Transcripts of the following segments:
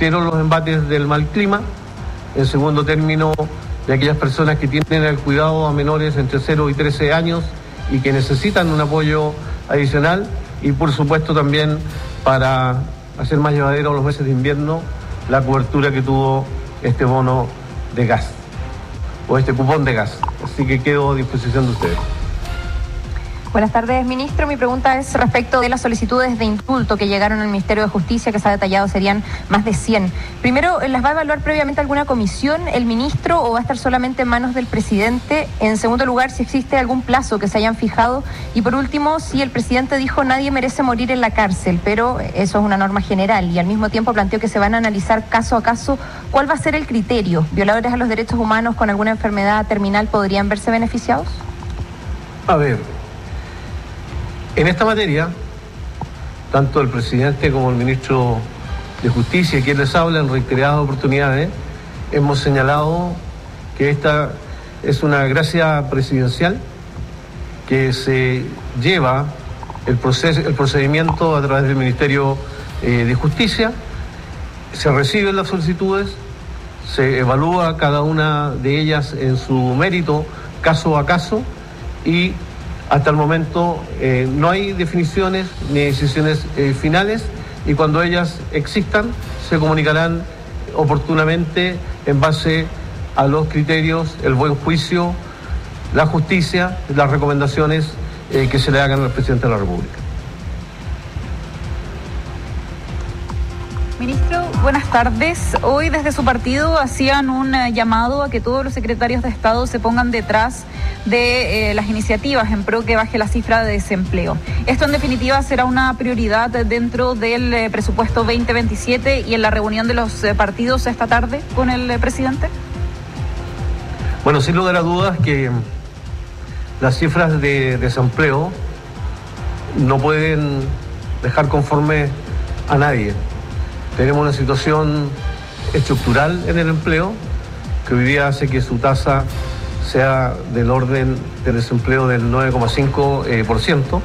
Primero, los embates del mal clima. En segundo término, de aquellas personas que tienen el cuidado a menores entre 0 y 13 años y que necesitan un apoyo adicional. Y por supuesto también para hacer más llevadero los meses de invierno la cobertura que tuvo este bono de gas o este cupón de gas. Así que quedo a disposición de ustedes. Buenas tardes, ministro. Mi pregunta es respecto de las solicitudes de indulto que llegaron al Ministerio de Justicia, que se ha detallado serían más de 100. Primero, ¿las va a evaluar previamente alguna comisión el ministro o va a estar solamente en manos del presidente? En segundo lugar, si existe algún plazo que se hayan fijado. Y por último, si el presidente dijo nadie merece morir en la cárcel, pero eso es una norma general y al mismo tiempo planteó que se van a analizar caso a caso, ¿cuál va a ser el criterio? ¿Violadores a los derechos humanos con alguna enfermedad terminal podrían verse beneficiados? A ver, en esta materia, tanto el presidente como el ministro de Justicia, quien les habla en reiteradas oportunidades, hemos señalado que esta es una gracia presidencial que se lleva el procedimiento a través del Ministerio de Justicia, se reciben las solicitudes, se evalúa cada una de ellas en su mérito, caso a caso, y hasta el momento no hay definiciones ni decisiones finales, y cuando ellas existan se comunicarán oportunamente en base a los criterios, el buen juicio, la justicia, las recomendaciones que se le hagan al presidente de la República. Ministro, buenas tardes. Hoy desde su partido hacían un llamado a que todos los secretarios de Estado se pongan detrás de las iniciativas en pro que baje la cifra de desempleo. ¿Esto en definitiva será una prioridad dentro del presupuesto 2027 y en la reunión de los partidos esta tarde con el presidente? Bueno, sin lugar a dudas que las cifras de desempleo no pueden dejar conforme a nadie. Tenemos una situación estructural en el empleo que hoy día hace que su tasa sea del orden del desempleo del 9,5%.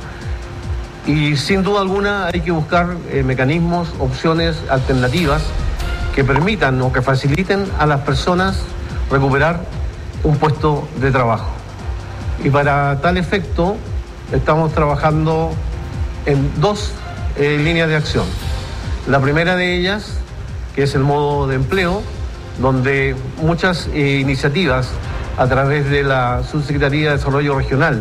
Y sin duda alguna hay que buscar mecanismos, opciones alternativas que permitan o que faciliten a las personas recuperar un puesto de trabajo. Y para tal efecto estamos trabajando en dos líneas de acción. La primera de ellas, que es el modo de empleo, donde muchas iniciativas a través de la Subsecretaría de Desarrollo Regional,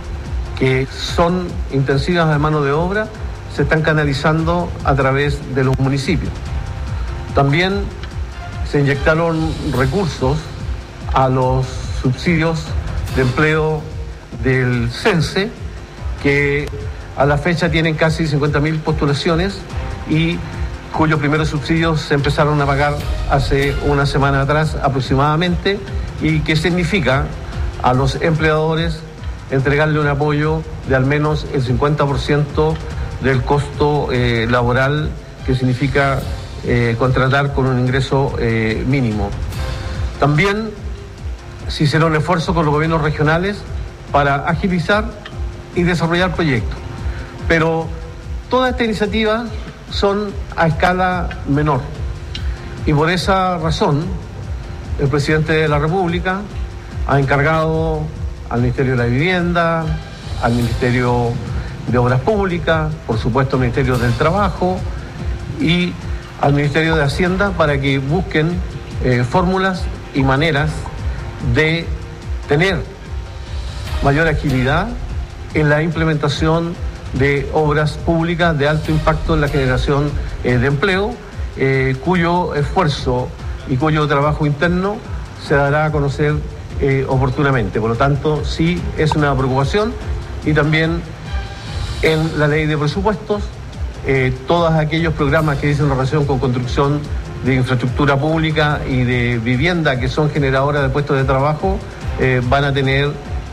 que son intensivas de mano de obra, se están canalizando a través de los municipios. También se inyectaron recursos a los subsidios de empleo del CENSE, que a la fecha tienen casi 50.000 postulaciones y cuyos primeros subsidios se empezaron a pagar hace una semana atrás aproximadamente, y que significa a los empleadores entregarle un apoyo de al menos el 50% del costo laboral que significa contratar con un ingreso mínimo. También se hicieron esfuerzos con los gobiernos regionales para agilizar y desarrollar proyectos, pero todas estas iniciativas son a escala menor, y por esa razón el presidente de la República ha encargado al Ministerio de la Vivienda, al Ministerio de Obras Públicas, por supuesto al Ministerio del Trabajo y al Ministerio de Hacienda para que busquen fórmulas y maneras de tener mayor agilidad en la implementación de obras públicas de alto impacto en la generación de empleo, cuyo esfuerzo y cuyo trabajo interno se dará a conocer oportunamente. Por lo tanto, sí es una preocupación, y también en la ley de presupuestos, todos aquellos programas que dicen relación con construcción de infraestructura pública y de vivienda que son generadoras de puestos de trabajo van a tener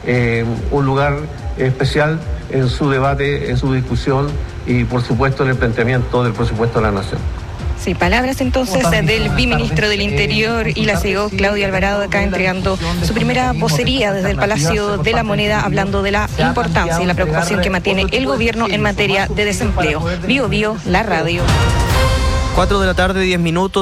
un lugar especial en su debate, en su discusión y por supuesto en el planteamiento del presupuesto de la Nación. Sí, palabras entonces del viceministro del Interior y la CEO Claudia Alvarado, acá entregando su primera vocería desde el Palacio de la Moneda, hablando de la importancia y la preocupación que mantiene el gobierno en materia de desempleo. Bio, la radio. 4 de la tarde, 10 minutos.